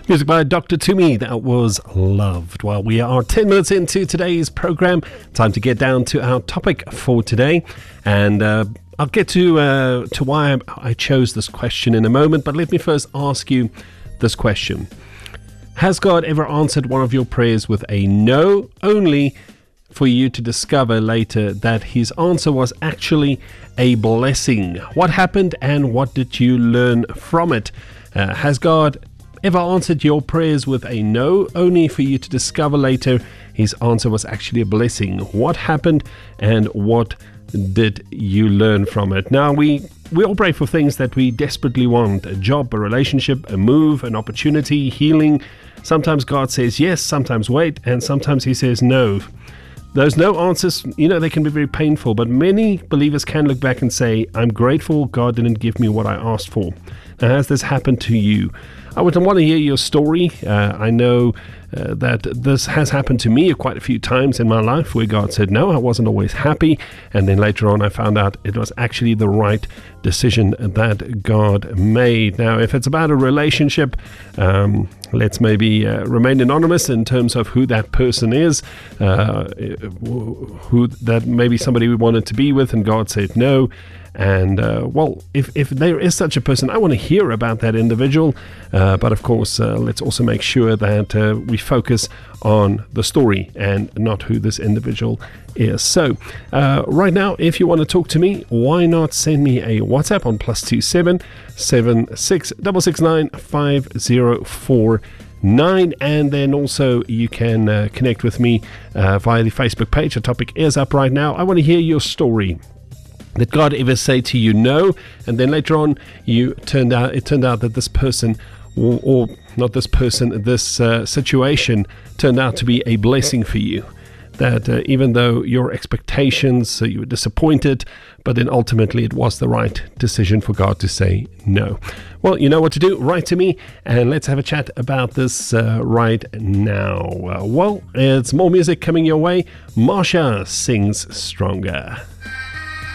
Music by Dr. Toomey, that was Loved. Well, we are 10 minutes into today's program. Time to get down to our topic for today. And I'll get to why I chose this question in a moment. But let me first ask you this question. Has God ever answered one of your prayers with a no, only for you to discover later that his answer was actually a blessing? What happened and what did you learn from it? Has God ever answered your prayers with a no, only for you to discover later his answer was actually a blessing? What happened and what did you learn from it? Now, we all pray for things that we desperately want: a job, a relationship, a move, an opportunity, healing. Sometimes God says yes, sometimes wait, and sometimes he says no. Those no answers, they can be very painful, but many believers can look back and say, I'm grateful God didn't give me what I asked for. Now, has this happened to you? I would want to hear your story. I know that this has happened to me quite a few times in my life where God said no. I wasn't always happy, and then later on I found out it was actually the right decision that God made. Now, if it's about a relationship, let's maybe remain anonymous in terms of who that person is, who that maybe somebody we wanted to be with and God said no. And if there is such a person, I want to hear about that individual. But of course, let's also make sure that we focus on the story and not who this individual is. So right now, if you want to talk to me, why not send me a WhatsApp on +27 76 669 5049, and then also you can connect with me via the Facebook page. The topic is up right now. I want to hear your story. Did God ever say to you no, and then later on it turned out that this person, or not this person, this situation turned out to be a blessing for you? That even though your expectations, you were disappointed, but then ultimately it was the right decision for God to say no. Well, you know what to do. Write to me and let's have a chat about this right now. Well, it's more music coming your way. Marsha sings Stronger.